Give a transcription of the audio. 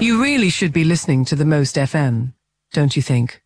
You really should be listening to the Most FM, don't you think?